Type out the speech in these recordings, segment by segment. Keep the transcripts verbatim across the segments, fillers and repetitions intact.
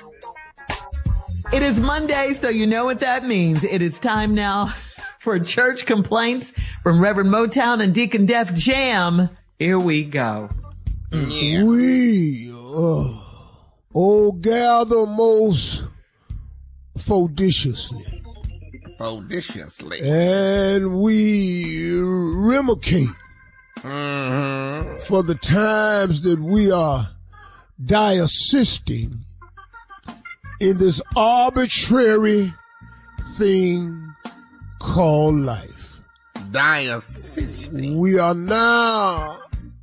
It is Monday, so you know what that means. It is time now for church complaints from Reverend Motown and Deacon Def Jam. Here we go. Yeah. We, uh, oh, gather most fodiciously. Fodiciously. And we remicate Mm-hmm. for the times that we are diassisting in this arbitrary thing called life. Diassisting. We are now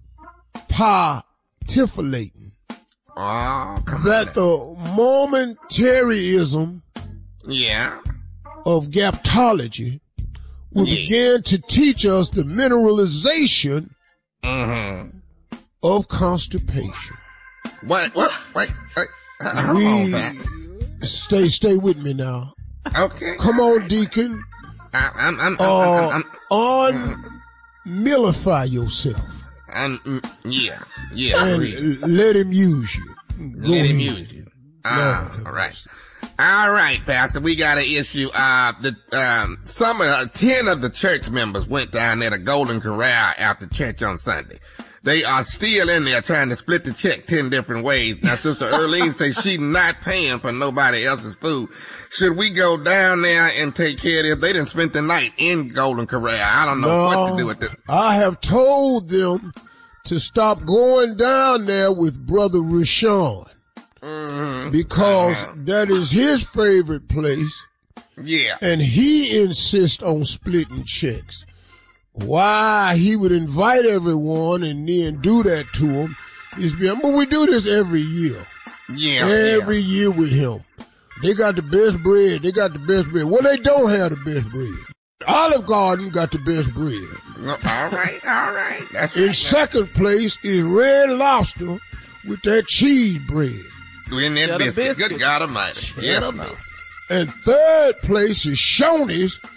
partifulating Oh, come that on. the momentaryism Yeah. of gaptology will Yes. begin to teach us the mineralization Mm-hmm. of constipation. What? What? Wait. Wait. Uh, Hold we on, Pat. stay, stay with me now. Okay. Come on, Deacon. I, I'm, I'm, I'm, Uh, I'm, I'm, unmillify yourself I'm, mm, yeah. Yeah. and please. let him use you. Go Let him ahead. use you. Ah, Lord have all right. mercy. All right, Pastor, we got an issue. Uh, the, um, some, uh, ten of the church members went down there to Golden Corral after church on Sunday. They are still in there trying to split the check ten different ways. Now, Sister Earlene says she's not paying for nobody else's food. Should we go down there and take care of this? They done spent the night in Golden Corral. I don't know what to do with this. I have told them to stop going down there with Brother Rashawn Mm-hmm. because Uh, that is his favorite place. yeah. And he insists on splitting checks. Why he would invite everyone and then do that to him is beyond, but we do this every year. Yeah. Every year with him. They got the best bread. They got the best bread. Well, they don't have the best bread. Olive Garden got the best bread. yeah. All right. All right. That's In right. second place is Red Lobster with that cheese bread. In that Cheddar biscuit. biscuit. Good God Almighty. Yes, Cheddar no. biscuit. And third place is Shoney's